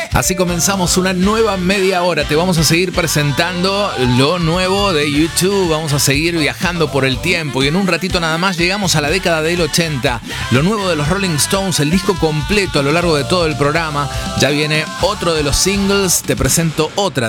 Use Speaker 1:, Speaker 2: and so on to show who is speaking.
Speaker 1: Así comenzamos una nueva media hora. Te vamos a seguir presentando lo nuevo de YouTube. Vamos a seguir viajando por el tiempo. Y en un ratito nada más llegamos a la década del 80. Lo nuevo de los Rolling Stones, el disco completo a lo largo de todo el programa. Ya viene otro de los singles. Te presento otra